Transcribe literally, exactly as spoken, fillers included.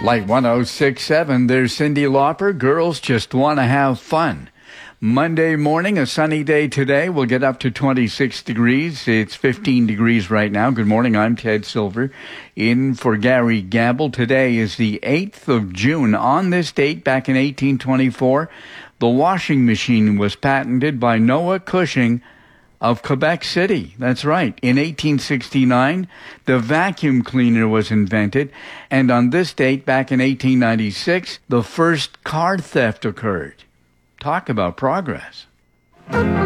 Light one oh six point seven, there's Cyndi Lauper. Girls just want to have fun. Monday morning, a sunny day today. We'll get up to twenty-six degrees. It's fifteen degrees right now. Good morning. I'm Ted Silver in for Gary Gamble. Today is the eighth of June. On this date, back in eighteen twenty-four, the washing machine was patented by Noah Cushing of Quebec City. That's right. In eighteen sixty-nine, the vacuum cleaner was invented. And on this date, back in eighteen ninety-six, the first car theft occurred. Talk about progress.